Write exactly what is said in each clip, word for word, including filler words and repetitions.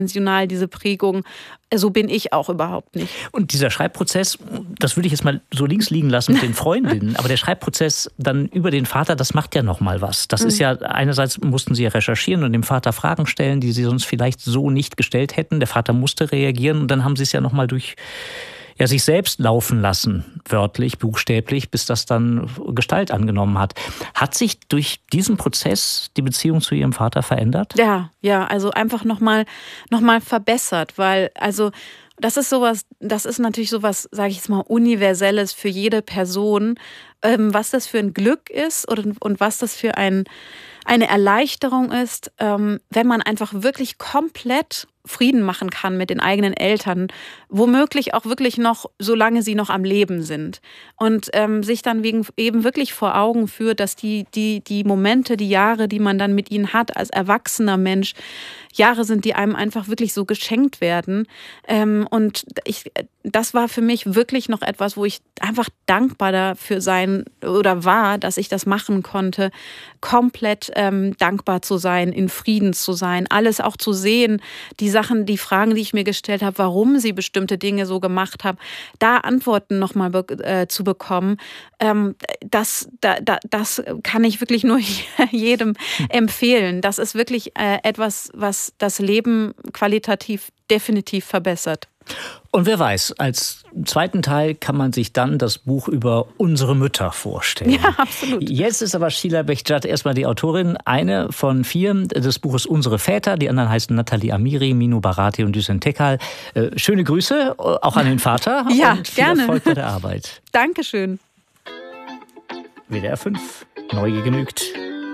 diese Prägung. So bin ich auch überhaupt nicht. Und dieser Schreibprozess, das würde ich jetzt mal so links liegen lassen mit den Freundinnen, aber der Schreibprozess dann über den Vater, das macht ja noch mal was. Das mhm. ist ja, einerseits mussten Sie ja recherchieren und dem Vater Fragen stellen, die Sie sonst vielleicht so nicht gestellt hätten. Der Vater musste reagieren und dann haben Sie es ja noch mal durch ja, sich selbst laufen lassen, wörtlich, buchstäblich, bis das dann Gestalt angenommen hat. Hat sich durch diesen Prozess die Beziehung zu Ihrem Vater verändert? Ja, ja, also einfach nochmal noch mal verbessert, weil also das ist sowas, das ist natürlich sowas, sage ich jetzt mal, Universelles für jede Person, ähm, was das für ein Glück ist und, und was das für ein, eine Erleichterung ist, ähm, wenn man einfach wirklich komplett Frieden machen kann mit den eigenen Eltern, womöglich auch wirklich noch, solange sie noch am Leben sind. Und ähm, sich dann wegen, eben wirklich vor Augen führt, dass die, die, die Momente, die Jahre, die man dann mit ihnen hat als erwachsener Mensch, Jahre sind, die einem einfach wirklich so geschenkt werden. Ähm, und ich, das war für mich wirklich noch etwas, wo ich einfach dankbar dafür sein oder war, dass ich das machen konnte, komplett ähm, dankbar zu sein, in Frieden zu sein, alles auch zu sehen, die Sachen, die Fragen, die ich mir gestellt habe, warum sie bestimmte Dinge so gemacht haben, da Antworten nochmal be- äh, zu bekommen, ähm, das, da, da, das kann ich wirklich nur jedem empfehlen. Das ist wirklich äh, etwas, was das Leben qualitativ definitiv verbessert. Und wer weiß, als zweiten Teil kann man sich dann das Buch über unsere Mütter vorstellen. Ja, absolut. Jetzt ist aber Sheila Behçet erstmal die Autorin, eine von vier des Buches Unsere Väter. Die anderen heißen Nathalie Amiri, Minu Barati und Hüseyin Tekal. Äh, schöne Grüße auch an den Vater ja, und viel gerne. Erfolg bei der Arbeit. Dankeschön. W D R fünf, Neugier genügt.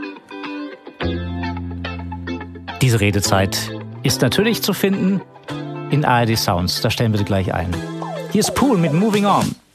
Diese Redezeit ist natürlich zu finden in A R D Sounds. Da stellen wir sie gleich ein. Hier ist Pool mit Moving On.